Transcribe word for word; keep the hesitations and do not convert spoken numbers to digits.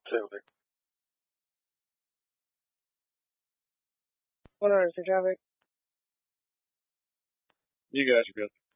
Celtic. What is the traffic? You guys are good.